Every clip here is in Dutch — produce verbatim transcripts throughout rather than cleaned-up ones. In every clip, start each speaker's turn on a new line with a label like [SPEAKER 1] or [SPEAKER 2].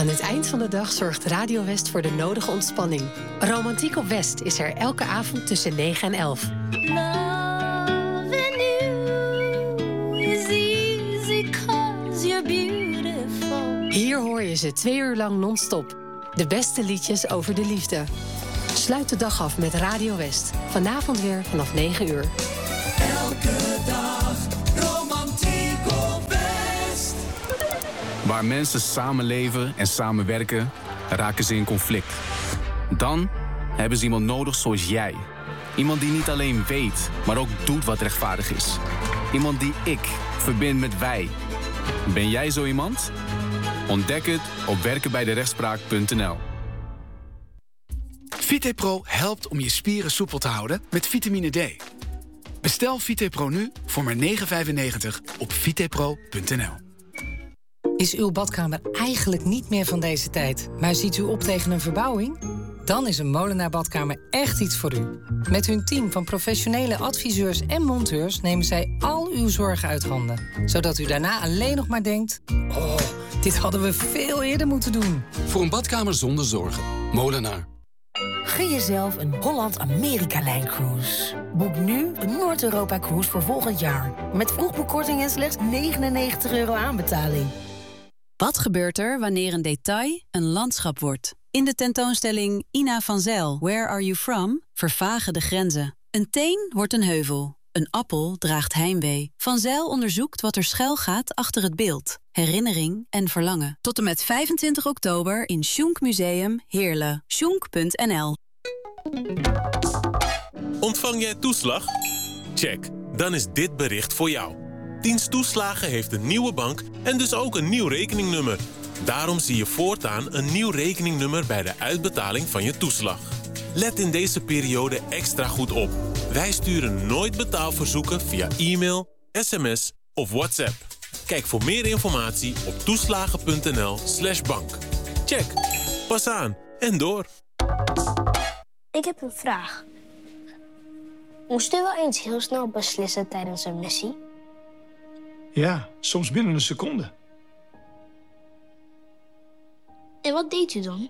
[SPEAKER 1] Aan het eind van de dag zorgt Radio West voor de nodige ontspanning. Romantiek op West is er elke avond tussen negen en elf.
[SPEAKER 2] Loving you is easy 'cause you're beautiful.
[SPEAKER 1] Hier hoor je ze twee uur lang non-stop. De beste liedjes over de liefde. Sluit de dag af met Radio West. Vanavond weer vanaf negen uur.
[SPEAKER 3] Elke dag romantiek op West.
[SPEAKER 4] Waar mensen samenleven en samenwerken, raken ze in conflict. Dan hebben ze iemand nodig zoals jij. Iemand die niet alleen weet, maar ook doet wat rechtvaardig is. Iemand die ik verbind met wij. Ben jij zo iemand? Ontdek het op werkenbijderechtspraak punt n l.
[SPEAKER 5] VitePro helpt om je spieren soepel te houden met vitamine D. Bestel VitePro nu voor maar negen vijfennegentig op vitepro punt n l.
[SPEAKER 6] Is uw badkamer eigenlijk niet meer van deze tijd, maar ziet u op tegen een verbouwing? Dan is een Molenaar Badkamer echt iets voor u. Met hun team van professionele adviseurs en monteurs nemen zij al uw zorgen uit handen. Zodat u daarna alleen nog maar denkt: oh, dit hadden we veel eerder moeten doen.
[SPEAKER 7] Voor een badkamer zonder zorgen. Molenaar.
[SPEAKER 8] Gun jezelf een Holland-Amerika-lijncruise. Boek nu de Noord-Europa-cruise voor volgend jaar. Met vroegboekkorting en slechts negenennegentig euro aanbetaling.
[SPEAKER 9] Wat gebeurt er wanneer een detail een landschap wordt? In de tentoonstelling Ina van Zijl, Where Are You From? Vervagen de grenzen. Een teen wordt een heuvel. Een appel draagt heimwee. Van Zijl onderzoekt wat er schuil gaat achter het beeld. Herinnering en verlangen. Tot en met vijfentwintig oktober in Schunk Museum Heerlen. schunk punt n l.
[SPEAKER 10] Ontvang jij toeslag? Check. Dan is dit bericht voor jou. Dienst Toeslagen heeft een nieuwe bank en dus ook een nieuw rekeningnummer. Daarom zie je voortaan een nieuw rekeningnummer bij de uitbetaling van je toeslag. Let in deze periode extra goed op. Wij sturen nooit betaalverzoeken via e-mail, sms of WhatsApp. Kijk voor meer informatie op toeslagen punt n l slash bank. Check. Pas aan en door.
[SPEAKER 11] Ik heb een vraag. Moest u wel eens heel snel beslissen tijdens een missie?
[SPEAKER 12] Ja, soms binnen een seconde.
[SPEAKER 11] En wat deed u dan?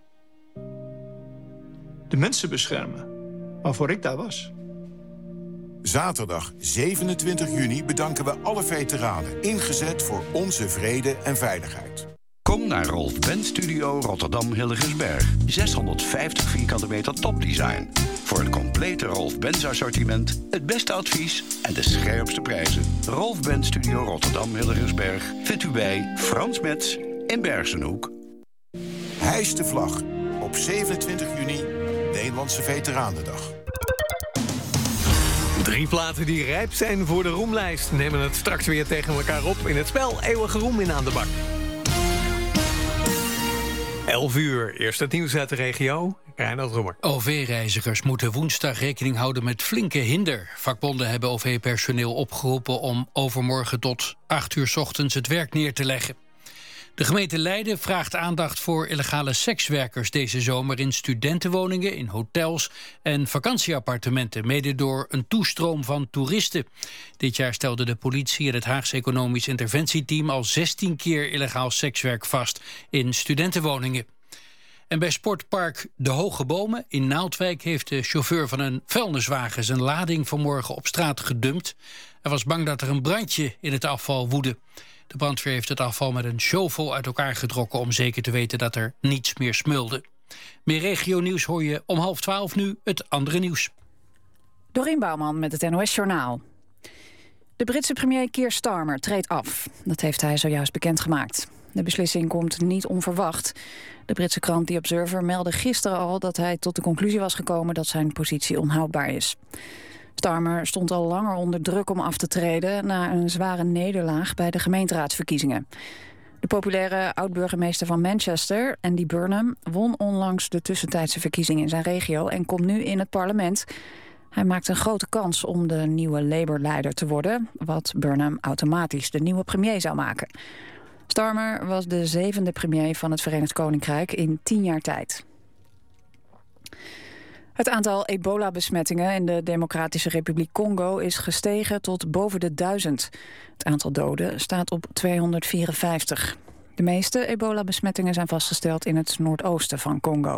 [SPEAKER 12] De mensen beschermen, waarvoor ik daar was.
[SPEAKER 13] Zaterdag zevenentwintig juni bedanken we alle veteranen, ingezet voor onze vrede en veiligheid.
[SPEAKER 14] Kom naar Rolf Benz Studio Rotterdam Hillegersberg. zeshonderdvijftig vierkante meter topdesign. Voor het complete Rolf Benz assortiment, het beste advies en de scherpste prijzen. Rolf Benz Studio Rotterdam Hillegersberg vindt u bij Frans Metz in Bergsenhoek.
[SPEAKER 13] Hijs de vlag op zevenentwintig juni, Nederlandse Veteranendag.
[SPEAKER 15] Drie platen die rijp zijn voor de roemlijst nemen het straks weer tegen elkaar op in het spel Eeuwige Roem in aan de bak. elf uur, eerst het nieuws uit de regio. Reinhard Roemer.
[SPEAKER 16] O V-reizigers moeten woensdag rekening houden met flinke hinder. Vakbonden hebben O V-personeel opgeroepen om overmorgen tot acht uur 's ochtends het werk neer te leggen. De gemeente Leiden vraagt aandacht voor illegale sekswerkers deze zomer in studentenwoningen, in hotels en vakantieappartementen, mede door een toestroom van toeristen. Dit jaar stelde de politie en het Haagse Economisch Interventieteam al zestien keer illegaal sekswerk vast in studentenwoningen. En bij sportpark De Hoge Bomen in Naaldwijk heeft de chauffeur van een vuilniswagen zijn lading vanmorgen op straat gedumpt. Hij was bang dat er een brandje in het afval woedde. De brandweer heeft het afval met een shovel uit elkaar getrokken om zeker te weten dat er niets meer smulde. Meer regionieuws hoor je om half twaalf nu het andere nieuws.
[SPEAKER 17] Dorien Bouwman met het N O S-journaal. De Britse premier Keir Starmer treedt af. Dat heeft hij zojuist bekendgemaakt. De beslissing komt niet onverwacht. De Britse krant The Observer meldde gisteren al dat hij tot de conclusie was gekomen dat zijn positie onhoudbaar is. Starmer stond al langer onder druk om af te treden na een zware nederlaag bij de gemeenteraadsverkiezingen. De populaire oud-burgemeester van Manchester, Andy Burnham, won onlangs de tussentijdse verkiezingen in zijn regio en komt nu in het parlement. Hij maakt een grote kans om de nieuwe Labour-leider te worden, wat Burnham automatisch de nieuwe premier zou maken. Starmer was de zevende premier van het Verenigd Koninkrijk in tien jaar tijd. Het aantal ebola-besmettingen in de Democratische Republiek Congo is gestegen tot boven de duizend. Het aantal doden staat op tweehonderdvierenvijftig. De meeste ebola-besmettingen zijn vastgesteld in het noordoosten van Congo.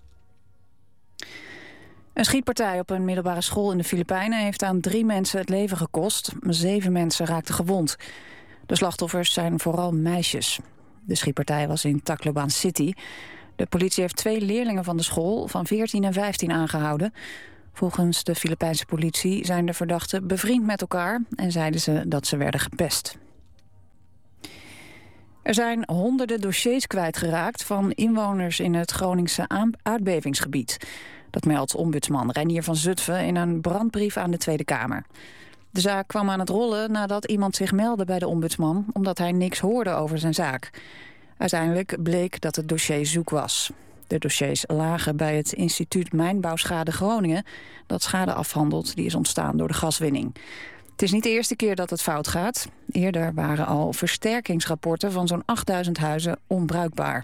[SPEAKER 17] Een schietpartij op een middelbare school in de Filipijnen heeft aan drie mensen het leven gekost. Zeven mensen raakten gewond. De slachtoffers zijn vooral meisjes. De schietpartij was in Tacloban City. De politie heeft twee leerlingen van de school van veertien en vijftien aangehouden. Volgens de Filipijnse politie zijn de verdachten bevriend met elkaar en zeiden ze dat ze werden gepest. Er zijn honderden dossiers kwijtgeraakt van inwoners in het Groningse aardbevingsgebied. Dat meldt ombudsman Reinier van Zutphen in een brandbrief aan de Tweede Kamer. De zaak kwam aan het rollen nadat iemand zich meldde bij de ombudsman omdat hij niks hoorde over zijn zaak. Uiteindelijk bleek dat het dossier zoek was. De dossiers lagen bij het instituut Mijnbouwschade Groningen, dat schade afhandelt die is ontstaan door de gaswinning. Het is niet de eerste keer dat het fout gaat. Eerder waren al versterkingsrapporten van zo'n achtduizend huizen onbruikbaar.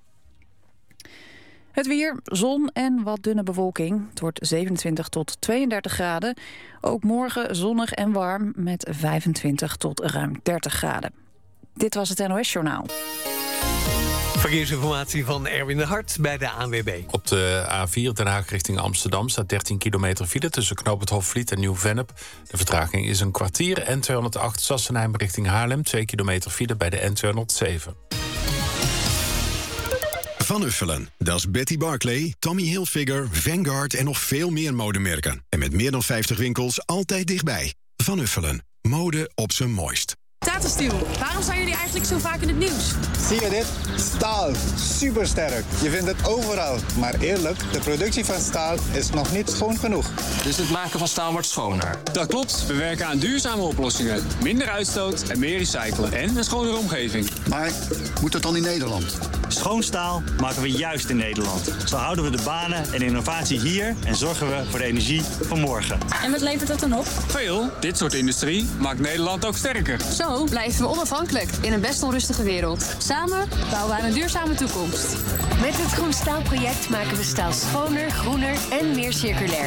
[SPEAKER 17] Het weer, zon en wat dunne bewolking. Het wordt zevenentwintig tot tweeëndertig graden. Ook morgen zonnig en warm met vijfentwintig tot ruim dertig graden. Dit was het N O S-journaal.
[SPEAKER 15] Verkeersinformatie van Erwin de Hart bij de A N W B.
[SPEAKER 18] Op de A vier Den Haag richting Amsterdam staat dertien kilometer file tussen Knoop het Hofvliet en Nieuw-Vennep. De vertraging is een kwartier. N tweehonderdacht Sassenheim richting Haarlem, twee kilometer file bij de N tweehonderdzeven.
[SPEAKER 19] Van Uffelen, dat is Betty Barclay, Tommy Hilfiger, Vanguard en nog veel meer modemerken. En met meer dan vijftig winkels altijd dichtbij. Van Uffelen, mode op zijn mooist.
[SPEAKER 20] Tata Steel, waarom zijn jullie eigenlijk zo vaak in het nieuws?
[SPEAKER 21] Zie je dit? Staal. Supersterk. Je vindt het overal. Maar eerlijk, de productie van staal is nog niet schoon genoeg.
[SPEAKER 22] Dus het maken van staal wordt schoner?
[SPEAKER 23] Dat klopt. We werken aan duurzame oplossingen. Minder uitstoot en meer recyclen. En een schonere omgeving.
[SPEAKER 24] Maar moet dat dan in Nederland?
[SPEAKER 25] Schoon staal maken we juist in Nederland. Zo houden we de banen en innovatie hier en zorgen we voor de energie van morgen.
[SPEAKER 20] En wat levert dat dan op?
[SPEAKER 23] Veel. Dit soort industrie maakt Nederland ook sterker.
[SPEAKER 20] Zo blijven we onafhankelijk in een best onrustige wereld. Samen bouwen we aan een duurzame toekomst.
[SPEAKER 1] Met het Groen Staalproject maken we staal schoner, groener en meer circulair.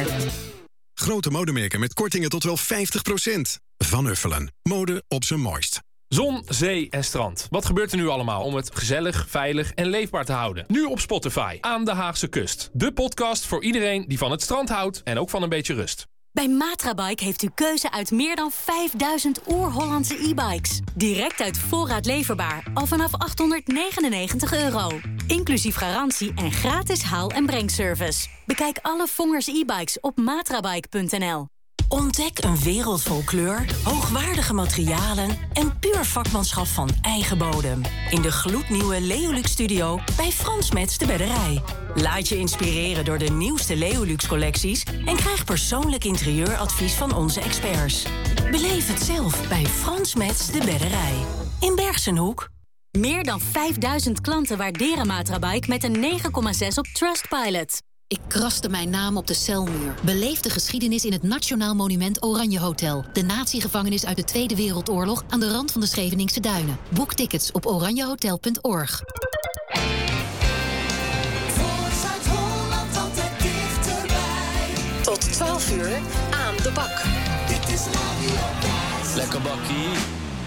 [SPEAKER 19] Grote modemerken met kortingen tot wel vijftig procent. Van Uffelen, mode op zijn mooist.
[SPEAKER 26] Zon, zee en strand. Wat gebeurt er nu allemaal om het gezellig, veilig en leefbaar te houden? Nu op Spotify, aan de Haagse kust. De podcast voor iedereen die van het strand houdt en ook van een beetje rust.
[SPEAKER 27] Bij Matrabike heeft u keuze uit meer dan vijfduizend oer-Hollandse e-bikes. Direct uit voorraad leverbaar, al vanaf achthonderdnegenennegentig euro. Inclusief garantie en gratis haal- en brengservice. Bekijk alle Vongers e-bikes op matrabike punt n l.
[SPEAKER 28] Ontdek een wereld vol kleur, hoogwaardige materialen en puur vakmanschap van eigen bodem. In de gloednieuwe Leolux Studio bij Frans Mets de Bedderij. Laat je inspireren door de nieuwste Leolux collecties en krijg persoonlijk interieuradvies van onze experts. Beleef het zelf bij Frans Mets de Bedderij. In Bergsenhoek.
[SPEAKER 27] Meer dan vijfduizend klanten waarderen Matrabike met een negen komma zes op Trustpilot.
[SPEAKER 29] Ik kraste mijn naam op de celmuur. Beleef de geschiedenis in het Nationaal Monument Oranje Hotel. De natiegevangenis uit de Tweede Wereldoorlog aan de rand van de Scheveningse Duinen. Boek tickets op oranjehotel punt org.
[SPEAKER 3] Voor Zuid-Holland altijd dichterbij.
[SPEAKER 1] Tot twaalf uur aan de bak.
[SPEAKER 3] Dit is Radio West.
[SPEAKER 22] Lekker bakkie.